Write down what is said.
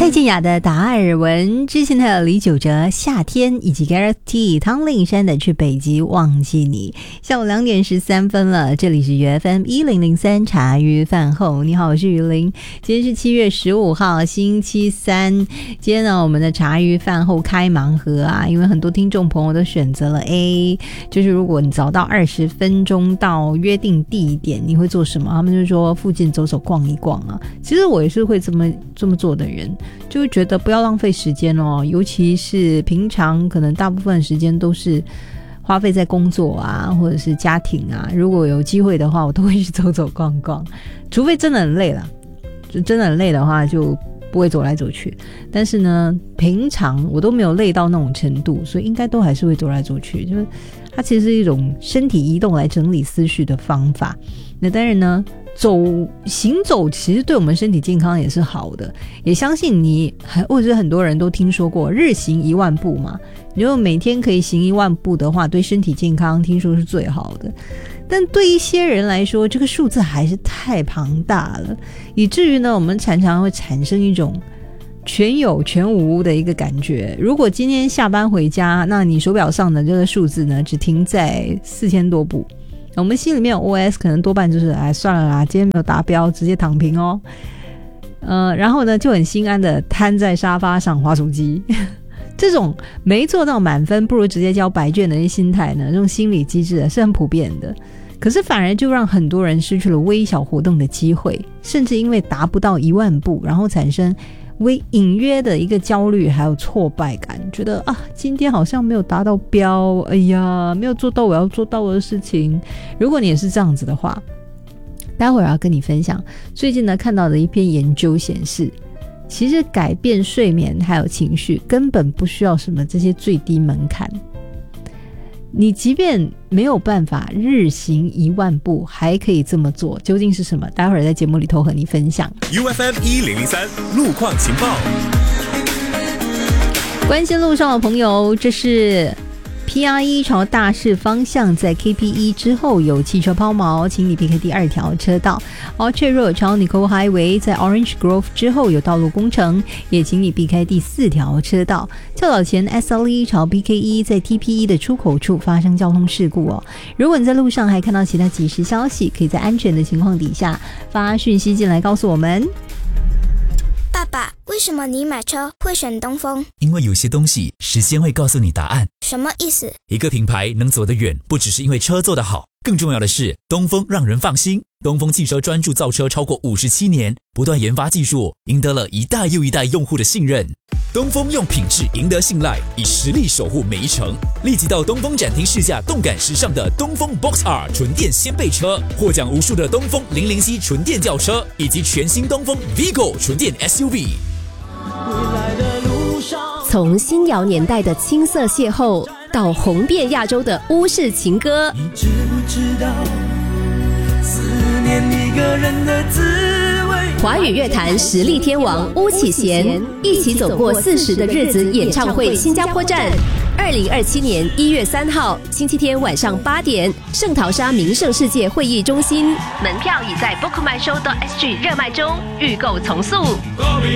蔡健雅的达尔文，之前还有李玖哲夏天，以及 Gareth T 汤令山的去北极忘记你。下午2点13分了，这里是UFM 1003茶余饭后。你好，我是雨林。今天是7月15号星期三。今天呢，我们的茶余饭后开盲盒啊，因为很多听众朋友都选择了 A， 就是如果你早到20分钟到约定地点，你会做什么？他们就说附近走走逛一逛啊。其实我也是会这么做的人，就会觉得不要浪费时间哦，尤其是平常可能大部分时间都是花费在工作啊或者是家庭啊，如果有机会的话我都会去走走逛逛，除非真的很累了，就真的很累的话就不会走来走去，但是呢平常我都没有累到那种程度，所以应该都还是会走来走去，就是它其实是一种身体移动来整理思绪的方法。那当然呢行走其实对我们身体健康也是好的，也相信你或者是很多人都听说过日行1万步嘛，如果每天可以行1万步的话，对身体健康听说是最好的。但对一些人来说，这个数字还是太庞大了，以至于呢我们常常会产生一种全有全无的一个感觉。如果今天下班回家，那你手表上的这个数字呢只停在4000多步，我们心里面有 OS 可能多半就是算了啦，今天没有达标，直接躺平哦。然后呢就很心安的瘫在沙发上滑手机这种没做到满分不如直接交白卷的心态呢，这种心理机制是很普遍的，可是反而就让很多人失去了微小活动的机会，甚至因为达不到1万步，然后产生隐约的一个焦虑还有挫败感，觉得今天好像没有达到标，哎呀没有做到我要做到的事情。如果你也是这样子的话，待会儿要跟你分享最近呢看到的一篇研究显示，其实改变睡眠还有情绪根本不需要什么这些最低门槛，你即便没有办法日行1万步还可以这么做，究竟是什么？待会儿在节目里头和你分享。 UFM 1003路况情报， 关心路上的朋友，这是 PR1 朝大市方向在 KP1 之后有汽车抛锚，请你避开第2条车道。 Orchard Road 朝 Nicole Highway 在 Orange Grove 之后有道路工程，也请你避开第4条车道。较早前 SLE 朝 BK1 在 TP1 的出口处发生交通事故哦。如果你在路上还看到其他即时消息，可以在安全的情况底下发讯息进来告诉我们。 爸爸，为什么你买车会选东风？ 因为有些东西时间会告诉你答案。 什么意思？ 一个品牌能走得远，不只是因为车做得好，更重要的是东风让人放心。东风汽车专注造车超过57年，不断研发技术，赢得了一代又一代用户的信任。东风用品质赢得信赖，以实力守护每一程。立即到东风展厅试驾动感时尚的东风 Box R 纯电掀背车，获奖无数的东风007纯电轿车，以及全新东风 Vigo 纯电 SUV。 从新谣年代的青涩邂逅，到红遍亚洲的乌式情歌， 你知不知道思念一个人的滋味？ 华语乐坛实力天王巫启贤一起走过40的日子演唱会新加坡站，2027年1月3号星期天晚上8点，圣淘沙名胜世界会议中心，门票已在 bookmyshow.sg 热卖中，预购从速。